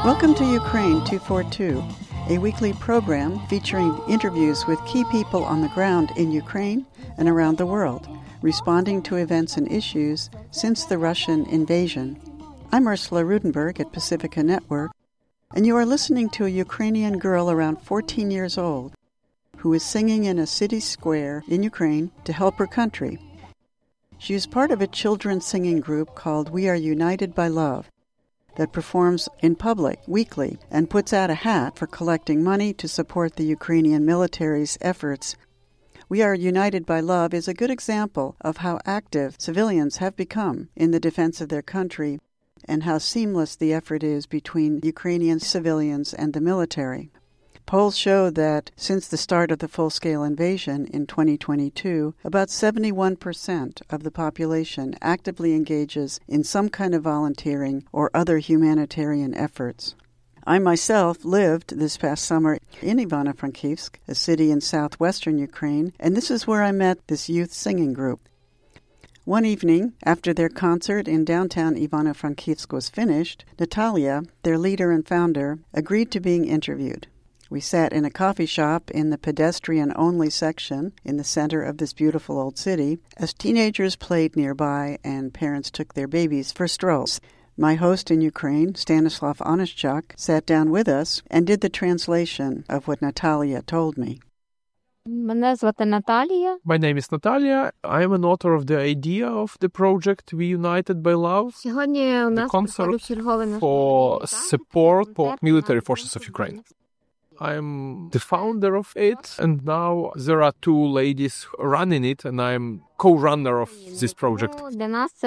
Welcome to Ukraine 242, a weekly program featuring interviews with key people on the ground in Ukraine and around the world, responding to events and issues since the Russian invasion. I'm Ursula Rudenberg at Pacifica Network, and you are listening to a Ukrainian girl around 14 years old who is singing in a city square in Ukraine to help her country. She is part of a children's singing group called We Are United by Love that performs in public weekly and puts out a hat for collecting money to support the Ukrainian military's efforts. We Are United by Love is a good example of how active civilians have become in the defense of their country and how seamless the effort is between Ukrainian civilians and the military. Polls show that since the start of the full-scale invasion in 2022, about 71% of the population actively engages in some kind of volunteering or other humanitarian efforts. I myself lived this past summer in Ivano-Frankivsk, a city in southwestern Ukraine, and this is where I met this youth singing group. One evening, after their concert in downtown Ivano-Frankivsk was finished, Natalia, their leader and founder, agreed to being interviewed. We sat in a coffee shop in the pedestrian-only section in the center of this beautiful old city as teenagers played nearby and parents took their babies for strolls. My host in Ukraine, Stanislav Onischuk, sat down with us and did the translation of what Natalia told me. My name is Natalia. I am an author of the idea of the project We United by Love, the concert for support for military forces of Ukraine. I'm the founder of it, and now there are two ladies running it, and I'm co-runner of this project. More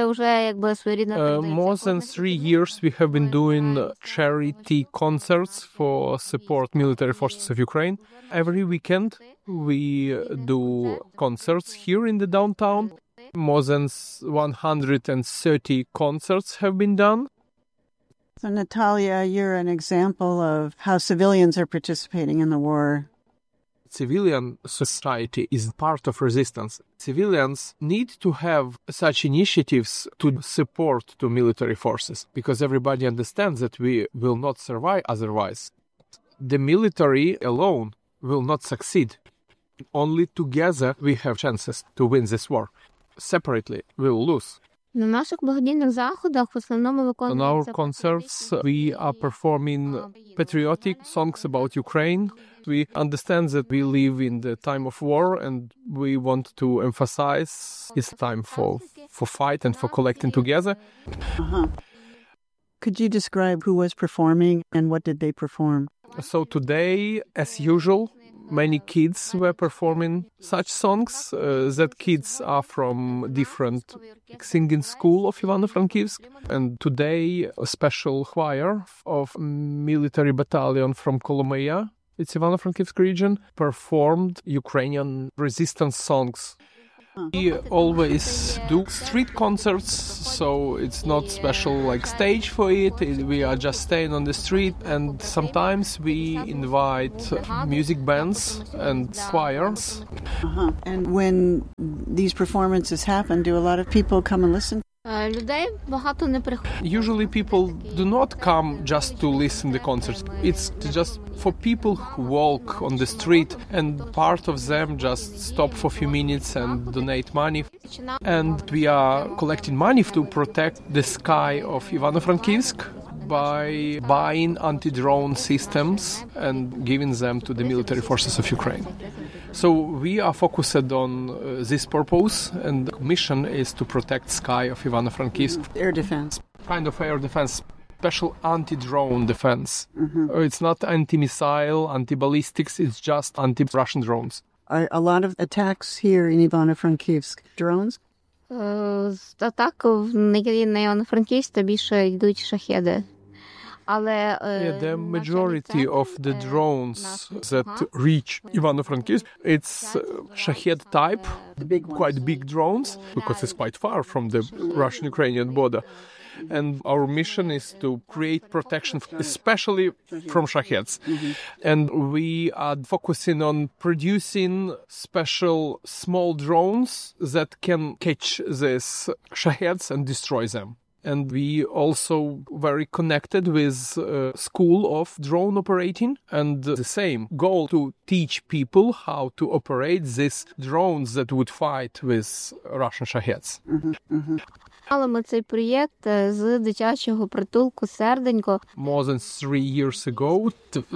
than 3 years we have been doing charity concerts for support military forces of Ukraine. Every weekend we do concerts here in the downtown. More than 130 concerts have been done. So, Natalia, you're an example of how civilians are participating in the war. Civilian society is part of resistance. Civilians need to have such initiatives to support to military forces because everybody understands that we will not survive otherwise. The military alone will not succeed. Only together we have chances to win this war. Separately, we will lose. On our concerts, we are performing patriotic songs about Ukraine. We understand that we live in the time of war and we want to emphasize it's time for fight and for collecting together. Could you describe who was performing and what did they perform? So today, as usual, many kids were performing such songs. That kids are from different singing school of Ivano-Frankivsk. And today, a special choir of military battalion from Kolomea, it's Ivano-Frankivsk region, performed Ukrainian resistance songs. We always do street concerts, so it's not special like stage for it. We are just staying on the street, and sometimes we invite music bands and choirs. And when these performances happen, do a lot of people come and listen? Usually people do not come just to listen to the concerts. It's just for people who walk on the street, and part of them just stop for a few minutes and donate money. And we are collecting money to protect the sky of Ivano-Frankivsk by buying anti-drone systems and giving them to the military forces of Ukraine. So we are focused on this purpose, and the mission is to protect sky of Ivano-Frankivsk. Air defense. Kind of air defense, special anti-drone defense. It's not anti-missile, anti-ballistics, it's just anti-Russian drones. Are a lot of attacks here in Ivano-Frankivsk drones? Так, на Івано-Франківськ більше йдуть шахеди. The majority of the drones that reach Ivano-Frankivsk, it's Shahed type, quite big drones, because it's quite far from the Russian-Ukrainian border. And our mission is to create protection, especially from Shaheds. And we are focusing on producing special small drones that can catch these Shaheds and destroy them. And we also very connected with School of Drone Operating, and the same goal to teach people how to operate these drones that would fight with Russian Shaheds. Мали ми цей проєкт з дитячого притулку «Серденько». More than 3 years ago,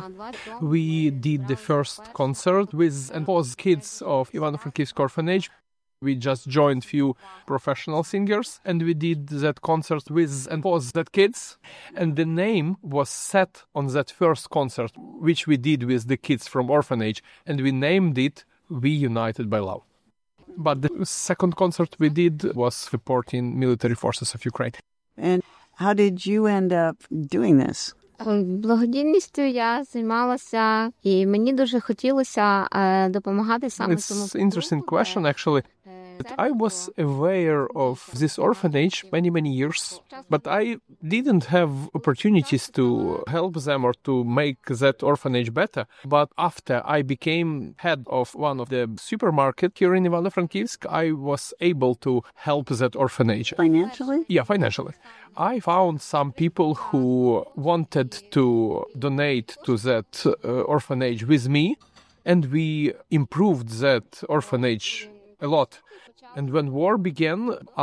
we did the first concert with and was kids of Ivano-Frankivsk orphanage. We just joined few professional singers, and we did that concert with and was that kids. And the name was set on that first concert, which we did with the kids from orphanage, and we named it We United by Love. But the second concert we did was supporting military forces of Ukraine. And how did you end up doing this? Благодійністю я займалася, і мені дуже хотілося допомагати саме цьому. It's an interesting question, actually. I was aware of this orphanage many years, but I didn't have opportunities to help them or to make that orphanage better. But after I became head of one of the supermarket here in Ivano-Frankivsk, I was able to help that orphanage. Financially? Yeah, financially. I found some people who wanted to donate to that orphanage with me, and we improved that orphanage a lot. And when war began,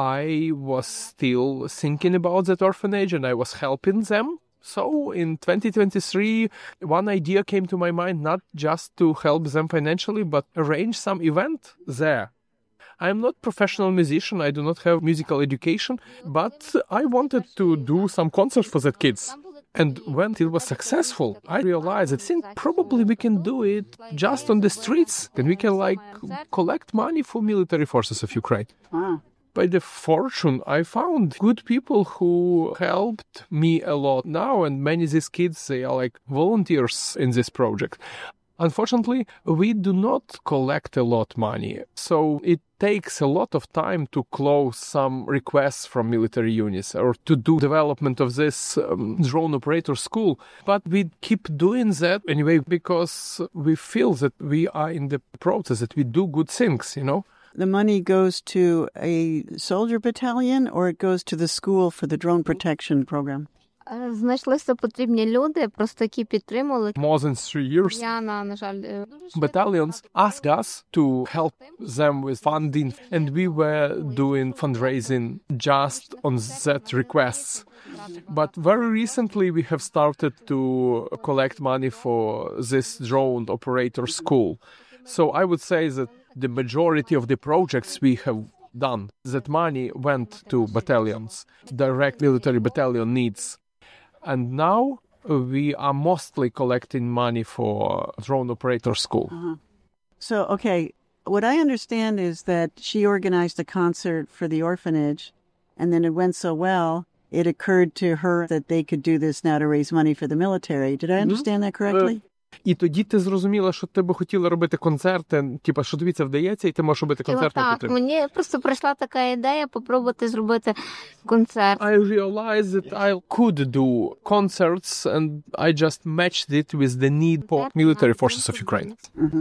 I was still thinking about that orphanage and I was helping them. So in 2023, one idea came to my mind, not just to help them financially, but arrange some event there. I'm not a professional musician, I do not have musical education, but I wanted to do some concerts for the kids. And when it was successful, I realized I think probably we can do it just on the streets, and we can collect money for military forces of Ukraine. Wow. By the fortune, I found good people who helped me a lot now, and many of these kids, they are volunteers in this project. Unfortunately, we do not collect a lot of money, so it takes a lot of time to close some requests from military units or to do development of this drone operator school. But we keep doing that anyway because we feel that we are in the process, that we do good things, The money goes to a soldier battalion or it goes to the school for the drone protection program? Знайшлися потрібні люди, просто які підтримували. More than 3 years. Я, на жаль, battalions asked us to help them with funding, and we were doing fundraising just on that requests. But very recently we have started to collect money for this drone operator school. So I would say that the majority of the projects we have done, that money went to battalions, direct military battalion needs. And now we are mostly collecting money for drone operator school. Uh-huh. So, okay, what I understand is that she organized a concert for the orphanage, and then it went so well, it occurred to her that they could do this now to raise money for the military. Did I understand that correctly? І тоді ти зрозуміла, що ти би хотіла робити концерти, що тобі це вдається, і ти можеш робити концерт на підтримку. Так, мені просто прийшла така ідея попробувати зробити концерт. I realized that I could do concerts, and I just matched it with the need for military forces of Ukraine.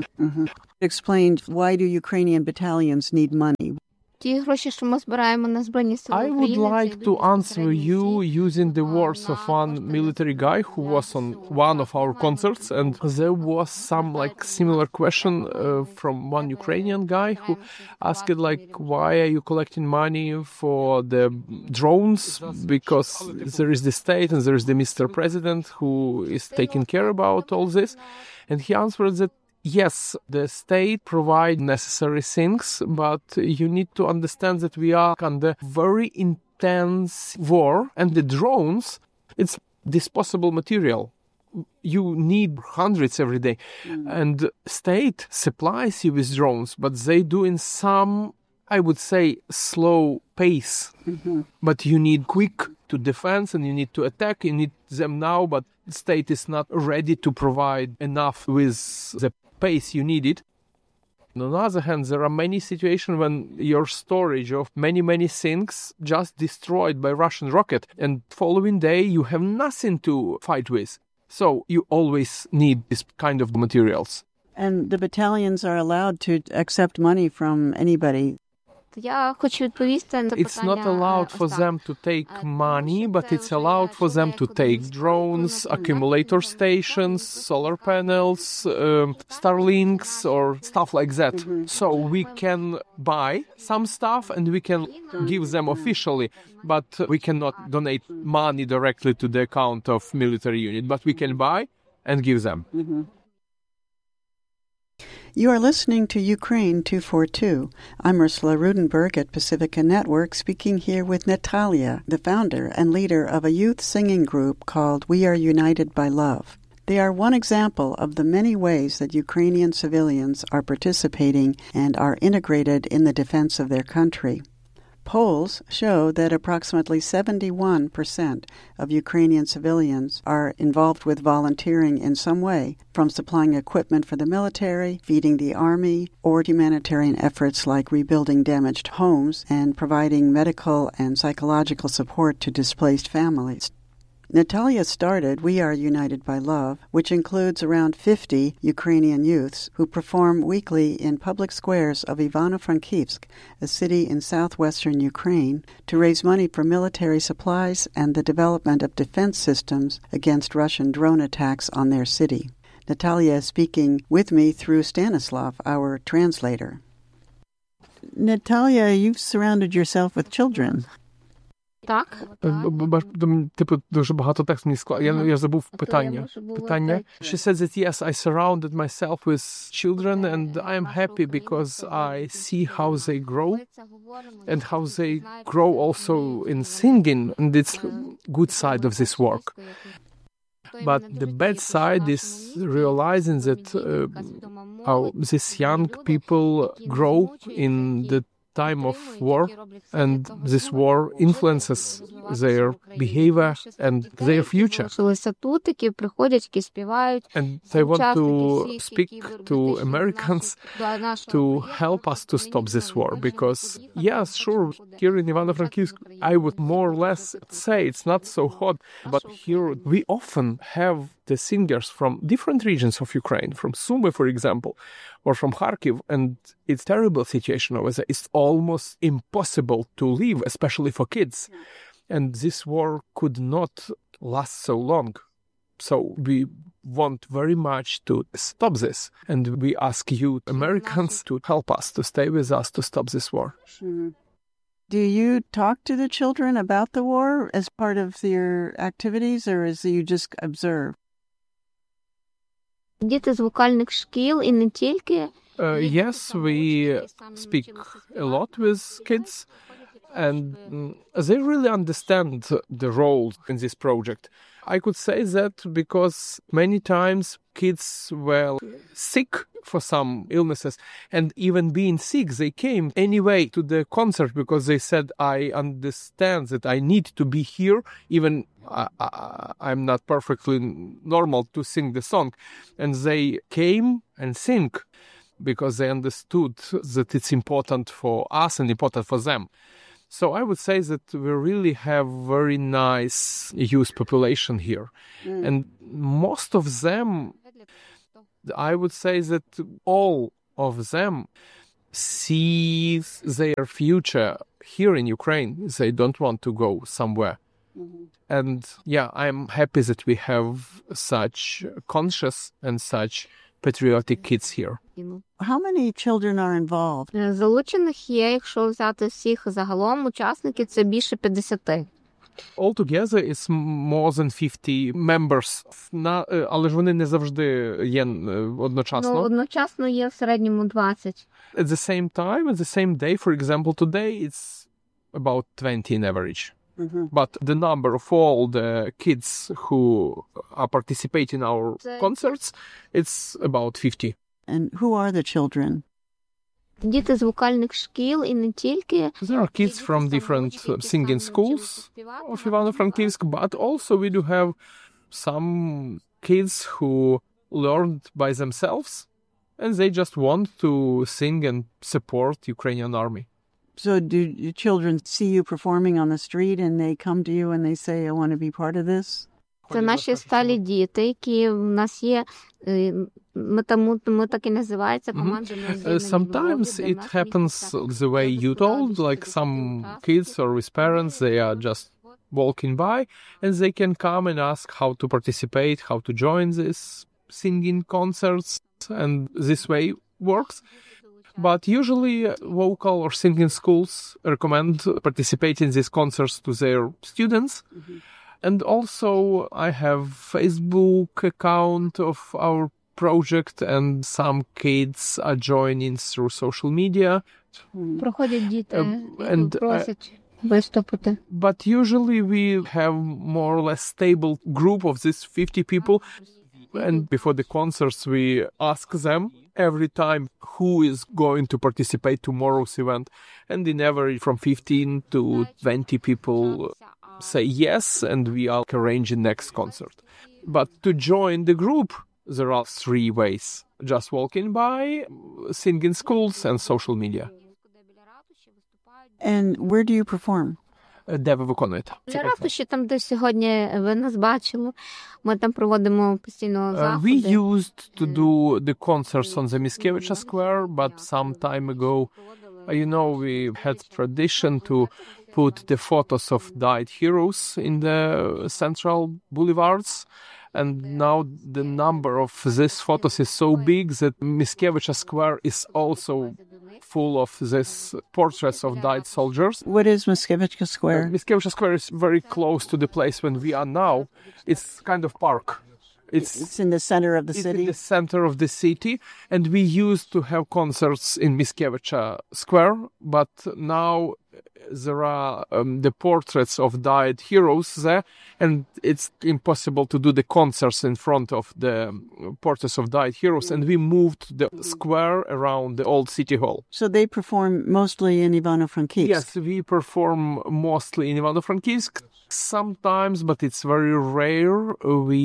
Explained, why do Ukrainian battalions need money? Ті гроші, що ми збираємо на Збройні Сили України. I would like to answer you using the words of one military guy who was on one of our concerts, and there was some similar question from one Ukrainian guy who asked why are you collecting money for the drones, because there is the state and there is the Mr. President who is taking care about all this, and he answered that yes, the state provides necessary things, but you need to understand that we are under very intense war, and the drones, it's disposable material. You need hundreds every day. And state supplies you with drones, but they do in some, I would say, slow pace. But you need quick to defense and you need to attack. You need them now, but the state is not ready to provide enough with the pace you need it. On the other hand, there are many situations when your storage of many things just destroyed by Russian rocket, and following day you have nothing to fight with. So you always need this kind of materials. And the battalions are allowed to accept money from anybody. Я хочу відповісти на It's not питання, allowed for Остап. them to take money, but it's allowed for them to take drones, accumulator stations, solar panels, Starlinks, or stuff like that. So we can buy some stuff and we can give them officially, but we cannot donate money directly to the account of military unit, but we can buy and give them. You are listening to Ukraine 242. I'm Ursula Rudenberg at Pacifica Network, speaking here with Natalia, the founder and leader of a youth singing group called We Are United by Love. They are one example of the many ways that Ukrainian civilians are participating and are integrated in the defense of their country. Polls show that approximately 71% of Ukrainian civilians are involved with volunteering in some way, from supplying equipment for the military, feeding the army, or humanitarian efforts like rebuilding damaged homes and providing medical and psychological support to displaced families. Natalia started We Are United by Love, which includes around 50 Ukrainian youths who perform weekly in public squares of Ivano-Frankivsk, a city in southwestern Ukraine, to raise money for military supplies and the development of defense systems against Russian drone attacks on their city. Natalia is speaking with me through Stanislav, our translator. Natalia, you've surrounded yourself with children. Так. Типу, дуже багато тексту мені склав. Я забув питання. She said that, yes, I surrounded myself with children and I am happy because I see how they grow and how they grow also in singing, and it's good side of this work. But the bad side is realizing that how these young people grow in the time of war, and this war influences their behavior and their future. And I want to speak to Americans to help us to stop this war, because, yes, sure, here in Ivano-Frankivsk, I would more or less say it's not so hot, but here we often have the singers from different regions of Ukraine, from Sumy, for example, or from Kharkiv, and it's a terrible situation over there. It's almost impossible to live, especially for kids. And this war could not last so long. So we want very much to stop this. And we ask you, Americans, to help us, to stay with us, to stop this war. Do you talk to the children about the war as part of your activities, or is you just observe? Діти з вокальних шкіл і не тільки. Yes, we speak a lot with kids, and they really understand the role in this project. I could say that because many times kids were sick for some illnesses, and even being sick, they came anyway to the concert because they said, I understand that I need to be here, even I'm not perfectly normal to sing the song. And they came and sing because they understood that it's important for us and important for them. So I would say that we really have very nice youth population here. And most of them, I would say that all of them see their future here in Ukraine. They don't want to go somewhere. And yeah, I'm happy that we have such conscious and such patriotic kids here. How many children are involved? Залучених є, якщо взяти всіх загалом, учасників, це більше 50. Altogether, it's more than 50 members. Але ж вони не завжди є одночасно. Одночасно є в середньому 20. At the same time, at the same day, for example, today, it's about 20 in average. But the number of all the kids who are participating in our concerts, it's about 50. And who are the children? Діти з вокальних шкіл і не тільки. There are kids from different singing schools of Ivano-Frankivsk, but also we do have some kids who learned by themselves, and they just want to sing and support Ukrainian army. So do your children see you performing on the street and they come to you and they say, I want to be part of this? Це наші сталі діти, які в нас є Ми так і називається команда. Sometimes it happens the way you told, like some kids or with parents, they are just walking by and they can come and ask how to participate, how to join these singing concerts, and this way works. But usually vocal or singing schools recommend participating in these concerts to their students. And also I have Facebook account of our project and some kids are joining through social media. Проходять діти and просять виступити. But usually we have more or less stable group of these 50 people. And before the concerts, we ask them every time who is going to participate tomorrow's event. And in average from 15 to 20 people say yes, and we are arranging next concert. But to join the group, there are 3 ways. Just walking by, singing schools, and social media. And where do you perform? Де ви виконуєте? Для ратуші, там, де сьогодні ви нас бачили, ми там проводимо постійно заходи. We used to do the concerts on the Mickiewicz Square, but some time ago, we had tradition to put the photos of died heroes in the central boulevards. And now the number of these photos is so big that Mickiewicz Square is also full of these portraits of died soldiers. What is Mickiewicz Square? Mickiewicz Square is very close to the place when we are now. It's kind of park. It's in the center of the city? It's in the center of the city. And we used to have concerts in Mickiewicz Square, but now there are the portraits of died heroes there, and it's impossible to do the concerts in front of the portraits of died heroes, and we moved the square around the old city hall. So they perform mostly in Ivano-Frankivsk? Yes, we perform mostly in Ivano-Frankivsk. Sometimes, but it's very rare, we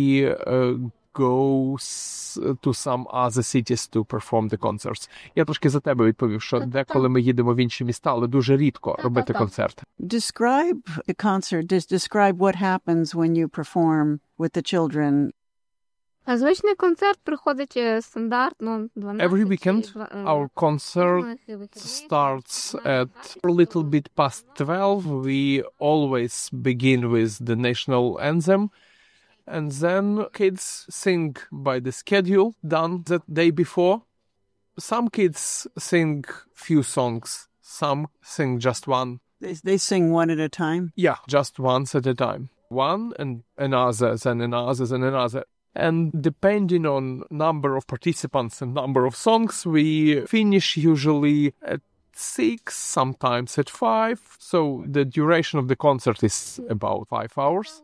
go to some other cities to perform the concerts. Я трошки за тебе відповів, що деколи ми їдемо в інші міста, але дуже рідко робити концерти. Describe the concert. Describe what happens when you perform with the children. Звичний концерт приходить стандартно 12. Every weekend our concert starts at a little bit past 12. We always begin with the national anthem. And then kids sing by the schedule done the day before. Some kids sing few songs. Some sing just one. They sing one at a time? Yeah, just once at a time. One and another, then another, then another. And depending on number of participants and number of songs, we finish usually at 6, sometimes at 5. So the duration of the concert is about 5 hours.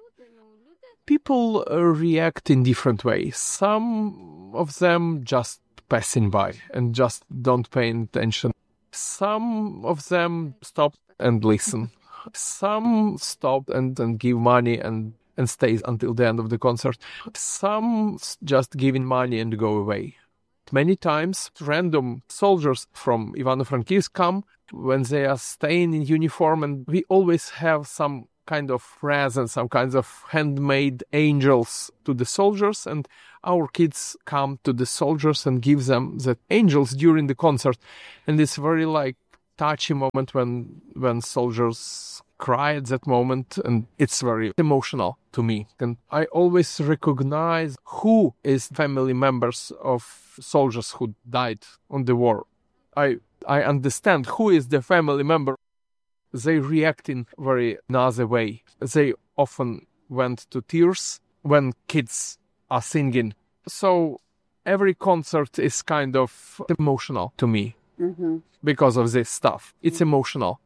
People react in different ways. Some of them just passing by and just don't pay attention. Some of them stop and listen. Some stop and give money and stay until the end of the concert. Some just giving money and go away. Many times, random soldiers from Ivano-Frankivsk come when they are staying in uniform, and we always have some kind of presents, some kinds of handmade angels to the soldiers, and our kids come to the soldiers and give them the angels during the concert. And it's very touchy moment when soldiers cry at that moment, and it's very emotional to me. And I always recognize who is family members of soldiers who died on the war. I understand who is the family member. They react in very another way. They often went to tears when kids are singing. So every concert is kind of emotional to me because of this stuff. It's emotional.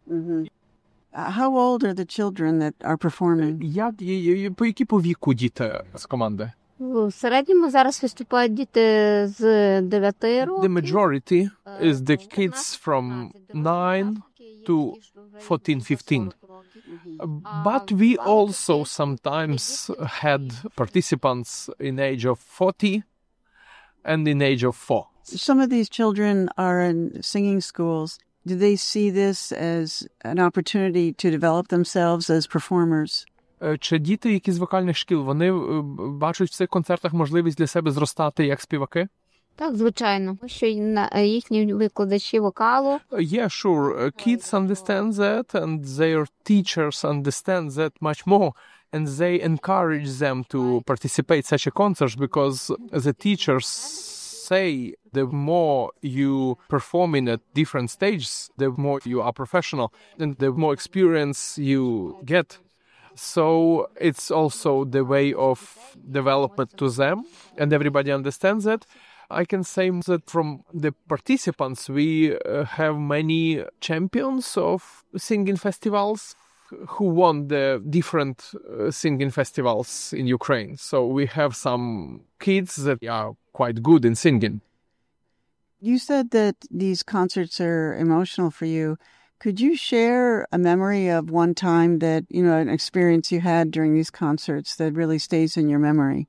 How old are the children that are performing? По які по віку діти з команди? В середньому зараз виступають діти з 9 років. The majority is the kids from 9 to 14-15. But we also sometimes had participants in age of 40 and in age of 4. Some of these children are in singing schools. Do they see this as an opportunity to develop themselves as performers? Чи діти, які з вокальних шкіл, вони бачать в цих концертах можливість для себе зростати як співаки? Так, звичайно. Що їхні викладачі вокалу. Yeah, sure. Kids understand that and their teachers understand that much more. And they encourage them to participate in such a concert because the teachers say the more you performing at different stages, the more you are professional and the more experience you get. So it's also the way of development to them, and everybody understands that. I can say that from the participants, we have many champions of singing festivals who won the different singing festivals in Ukraine. So we have some kids that are quite good in singing. You said that these concerts are emotional for you. Could you share a memory of one time that, an experience you had during these concerts that really stays in your memory?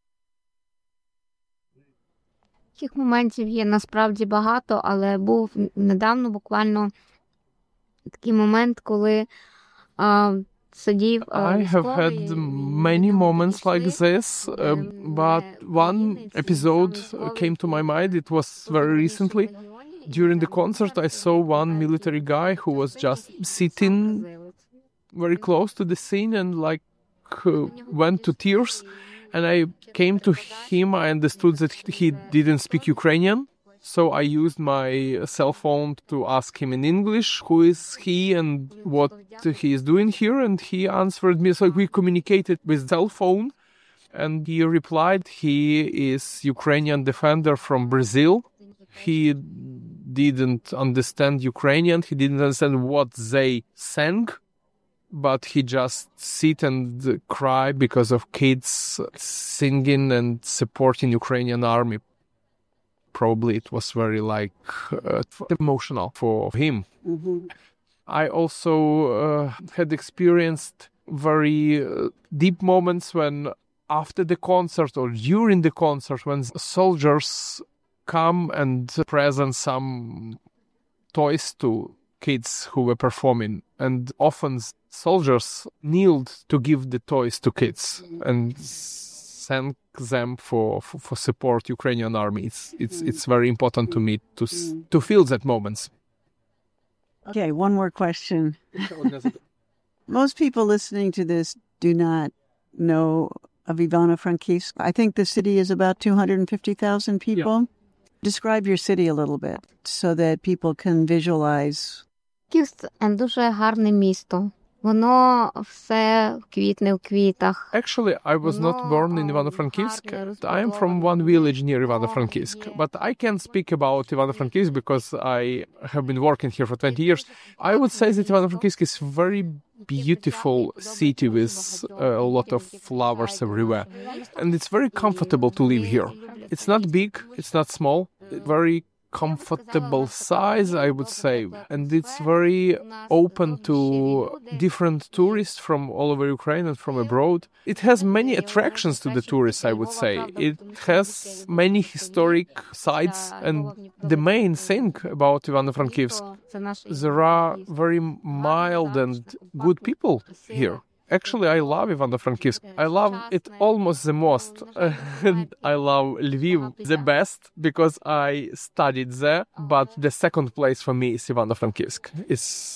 Таких моментів є насправді багато, але був недавно буквально такий момент, коли сидів... I have had many moments like this, but one episode came to my mind. It was very recently. During the concert, I saw one military guy who was just sitting very close to the scene and went to tears. And I came to him, I understood that he didn't speak Ukrainian. So I used my cell phone to ask him in English who is he and what he is doing here. And he answered me. So we communicated with cell phone. And he replied he is Ukrainian defender from Brazil. He didn't understand Ukrainian. He didn't understand what they sang. But he just sit and cry because of kids singing and supporting Ukrainian army. Probably it was very emotional for him. Mm-hmm. I also had experienced very deep moments when after the concert or during the concert when soldiers come and present some toys to kids who were performing, and often soldiers kneeled to give the toys to kids and thank them for support Ukrainian army. It's very important to me to feel that moments. Okay, one more question. Most people listening to this do not know of Ivano-Frankivsk. I think the city is about 250,000 people. Yeah. Describe your city a little bit so that people can visualize. Київ – дуже гарне місто. Воно все квітне в квітах. Actually, I was not born in Ivano-Frankivsk. I am from one village near Ivano-Frankivsk. But I can speak about Ivano-Frankivsk because I have been working here for 20 years. I would say that Ivano-Frankivsk is a very beautiful city with a lot of flowers everywhere. And it's very comfortable to live here. It's not big, it's not small, very comfortable size, I would say, and it's very open to different tourists from all over Ukraine and from abroad. It has many attractions to the tourists, I would say. It has many historic sites, and the main thing about Ivano-Frankivsk, there are very mild and good people here. Actually, I love Ivano-Frankivsk. I love it almost the most. And I love Lviv the best because I studied there. But the second place for me is Ivano-Frankivsk. It's